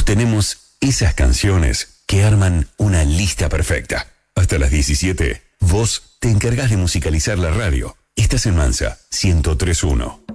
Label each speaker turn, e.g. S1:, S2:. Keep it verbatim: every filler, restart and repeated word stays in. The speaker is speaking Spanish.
S1: tenemos esas canciones que arman una lista perfecta. Hasta las diecisiete, vos te encargás de musicalizar la radio. Estás en Mansa ciento tres punto uno.